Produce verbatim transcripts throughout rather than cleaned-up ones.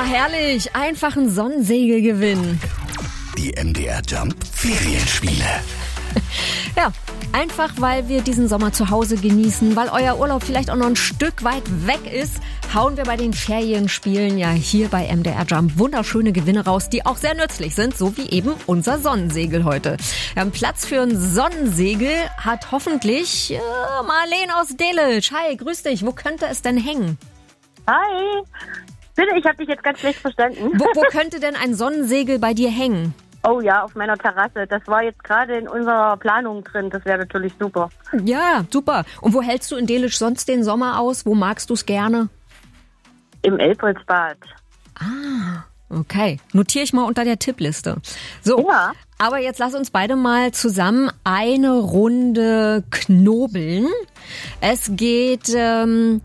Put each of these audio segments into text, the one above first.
herrlich. Einfach ein Sonnensegel gewinnen. Die M D R Jump Ferienspiele. Ja, einfach weil wir diesen Sommer zu Hause genießen, weil euer Urlaub vielleicht auch noch ein Stück weit weg ist, hauen wir bei den Ferienspielen ja hier bei M D R Jump wunderschöne Gewinne raus, die auch sehr nützlich sind, so wie eben unser Sonnensegel heute. Wir haben Platz für ein Sonnensegel, hat hoffentlich äh, Marlene aus Delitzsch. Hi, grüß dich. Wo könnte es denn hängen? Hi. Bitte, ich habe dich jetzt ganz schlecht verstanden. Wo, wo könnte denn ein Sonnensegel bei dir hängen? Oh ja, auf meiner Terrasse. Das war jetzt gerade in unserer Planung drin. Das wäre natürlich super. Ja, super. Und wo hältst du in Delitzsch sonst den Sommer aus? Wo magst du es gerne? Im Elbholzbad. Ah, okay. Notiere ich mal unter der Tippliste. So, Ja. Aber jetzt lass uns beide mal zusammen eine Runde knobeln. Es geht ähm,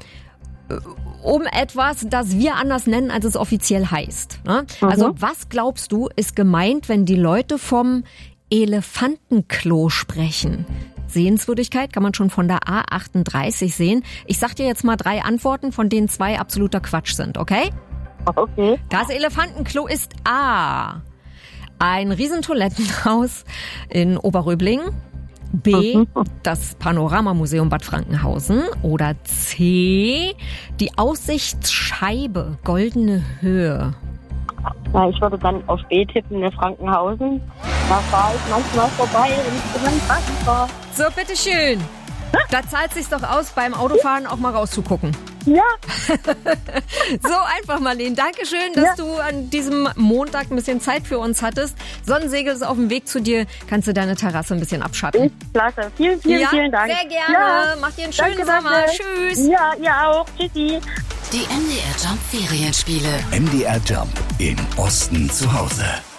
um etwas, das wir anders nennen, als es offiziell heißt. Ne? Mhm. Also was glaubst du, ist gemeint, wenn die Leute vom Elefantenklo sprechen? Sehenswürdigkeit kann man schon von der A achtunddreißig sehen. Ich sag dir jetzt mal drei Antworten, von denen zwei absoluter Quatsch sind, okay? Okay. Das Elefantenklo ist A. Ein Riesentoilettenhaus in Oberröbling. B. Das Panoramamuseum Bad Frankenhausen. Oder C. Die Aussichtsscheibe Goldene Höhe. Ja, ich würde dann auf B tippen, in Frankenhausen. Da fahre ich manchmal vorbei und ich bin dann Straßenfahrer. So, bitteschön. Da zahlt sich's doch aus, beim Autofahren auch mal rauszugucken. Ja. So einfach, Marlene. Dankeschön, dass Ja. du an diesem Montag ein bisschen Zeit für uns hattest. Sonnensegel ist auf dem Weg zu dir. Kannst du deine Terrasse ein bisschen abschatten? Ist klasse. Vielen, vielen, ja, vielen Dank. sehr gerne. Ja. Mach dir einen schönen Danke, Sommer. danke. Tschüss. Ja, ihr auch. Tschüssi. Die M D R Jump Ferienspiele. M D R Jump im Osten zu Hause.